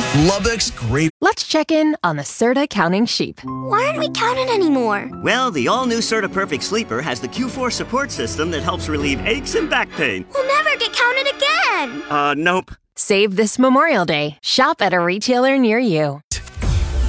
Lubbock's great. Let's check in on the Serta counting sheep. Why aren't we counting anymore? Well, the all-new Serta Perfect Sleeper has the Q4 support system that helps relieve aches and back pain. We'll never get counted again. Nope. Save this Memorial Day. Shop at a retailer near you.